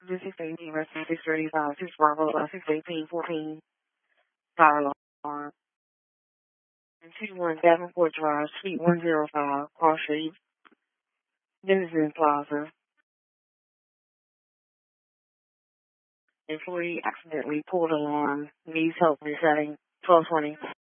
This is 18 West 635, 6 Bravo, 61814, fire alarm. And 21 Davenport Drive, Suite 105, Cross Street, Denizen Plaza. Employee accidentally pulled alarm, needs help resetting, 1220.